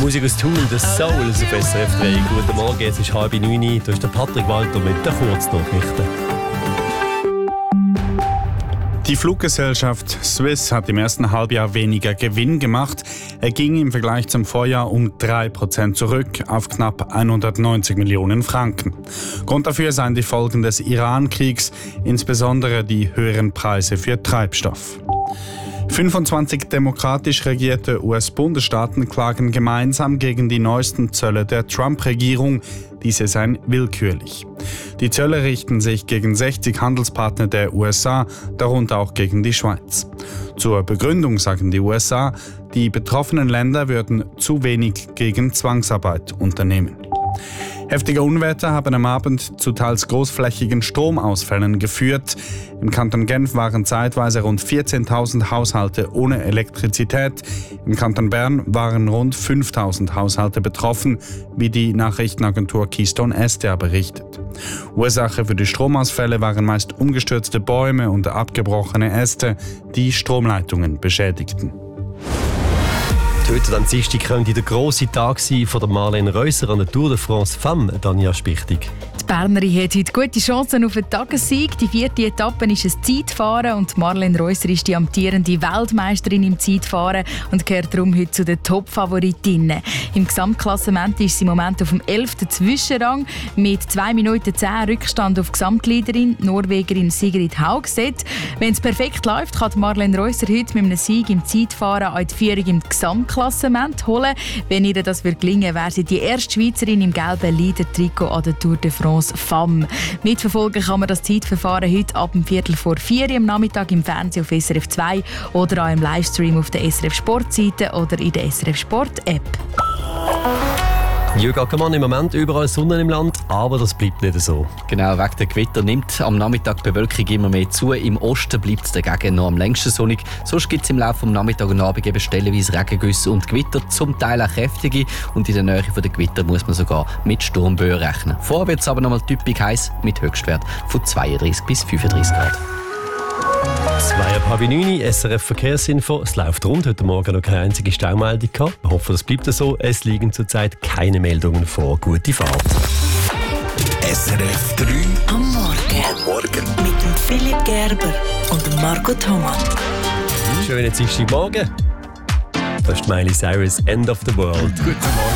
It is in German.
Musik aus Tool, The Souls auf SRF 3. Guten Morgen, es ist 8:30. Da ist der Patrick Walter mit den Kurznachrichten. Die Fluggesellschaft Swiss hat im ersten Halbjahr weniger Gewinn gemacht. Er ging im Vergleich zum Vorjahr um 3% zurück auf knapp 190 Millionen Franken. Grund dafür seien die Folgen des Iran-Kriegs, insbesondere die höheren Preise für Treibstoff. 25 demokratisch regierte US-Bundesstaaten klagen gemeinsam gegen die neuesten Zölle der Trump-Regierung. Diese seien willkürlich. Die Zölle richten sich gegen 60 Handelspartner der USA, darunter auch gegen die Schweiz. Zur Begründung sagen die USA, die betroffenen Länder würden zu wenig gegen Zwangsarbeit unternehmen. Heftige Unwetter haben am Abend zu teils großflächigen Stromausfällen geführt. Im Kanton Genf waren zeitweise rund 14.000 Haushalte ohne Elektrizität. Im Kanton Bern waren rund 5.000 Haushalte betroffen, wie die Nachrichtenagentur Keystone SDA berichtet. Ursache für die Stromausfälle waren meist umgestürzte Bäume und abgebrochene Äste, die Stromleitungen beschädigten. Heute am Dienstag könnte der grosse Tag sein von der Marlene Reusser an der Tour de France Femme, Danja Spichtig. Die Bernerin hat heute gute Chancen auf einen Tagessieg. Die 4. Etappe ist ein Zeitfahren und Marlene Reusser ist die amtierende Weltmeisterin im Zeitfahren und gehört darum heute zu den Top-Favoritinnen. Im Gesamtklassement ist sie im Moment auf dem 11. Zwischenrang mit 2 Minuten 10 Rückstand auf Gesamtleaderin Norwegerin Sigrid Haugset. Wenn es perfekt läuft, kann Marlene Reusser heute mit einem Sieg im Zeitfahren auch die Führung im Gesamtklassement holen. Wenn ihr das gelingen, wäre sie die erste Schweizerin im gelben Leader-Trikot an der Tour de France Femme. Mitverfolgen kann man das Zeitverfahren heute ab 3:45 am Nachmittag im Fernsehen auf SRF 2 oder auch im Livestream auf der SRF Sport-Seite oder in der SRF Sport-App. Jürg Ackermann, im Moment überall Sonne im Land, aber das bleibt nicht so. Genau, wegen der Gewitter nimmt am Nachmittag die Bewölkung immer mehr zu. Im Osten bleibt es dagegen noch am längsten sonnig. Sonst gibt es im Laufe des Nachmittags und Abend eben stellenweise Regengüsse und Gewitter, zum Teil auch kräftige. Und in der Nähe der Gewitter muss man sogar mit Sturmböen rechnen. Vorher wird es aber noch mal typisch heiß mit Höchstwert von 32 bis 35 Grad. 8:30, SRF Verkehrsinfo. Es läuft rund, heute Morgen noch keine einzige Staumeldung gehabt. Wir hoffen, das bleibt so. Es liegen zurzeit keine Meldungen vor. Gute Fahrt. SRF 3 am Morgen. Mit dem Philipp Gerber und dem Marco Thomas. Schönen Dienstagmorgen. Das ist Miley Cyrus, End of the World. Guten Morgen.